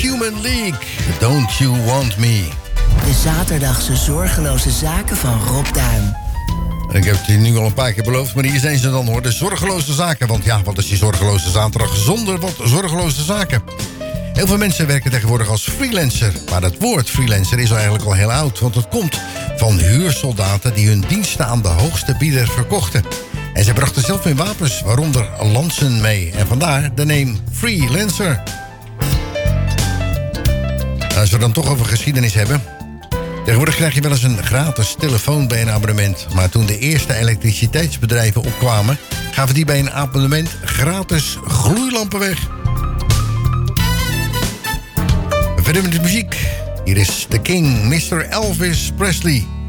Human League. Don't You Want Me. De zaterdagse zorgeloze zaken van Rob Duin. Ik heb het je nu al een paar keer beloofd, maar hier zijn ze dan hoor. De zorgeloze zaken. Want ja, wat is die zorgeloze zaterdag zonder wat zorgeloze zaken? Heel veel mensen werken tegenwoordig als freelancer. Maar het woord freelancer is eigenlijk al heel oud. Want het komt van huursoldaten die hun diensten aan de hoogste bieder verkochten. En ze brachten zelf hun wapens, waaronder lansen mee. En vandaar de naam freelancer. Als we dan toch over geschiedenis hebben. Tegenwoordig krijg je wel eens een gratis telefoon bij een abonnement. Maar toen de eerste elektriciteitsbedrijven opkwamen, gaven die bij een abonnement gratis gloeilampen weg. Verder met de muziek. Hier is The King, Mr. Elvis Presley.